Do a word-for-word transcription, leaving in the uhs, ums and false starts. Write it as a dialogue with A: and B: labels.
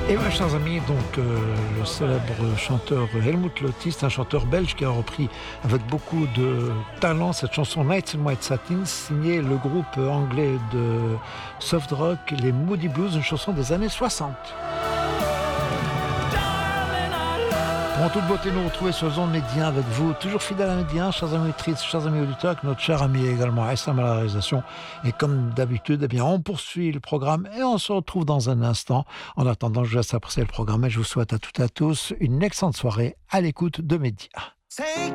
A: Et voilà, chers amis, donc euh, le célèbre chanteur Helmut Lotti, un chanteur belge qui a repris avec beaucoup de talent cette chanson Nights in White Satin, signée le groupe anglais de soft rock, les Moody Blues, une chanson des années soixante. Pour en toute beauté, nous retrouver sur Zone Média avec vous, toujours fidèle à Média, chers amis auditrices, chers amis auditeurs, avec notre cher ami également Aïssam à la réalisation. Et comme d'habitude, eh bien, on poursuit le programme et on se retrouve dans un instant. En attendant, je vous laisse apprécier le programme et je vous souhaite à toutes et à tous une excellente soirée à l'écoute de Média. Take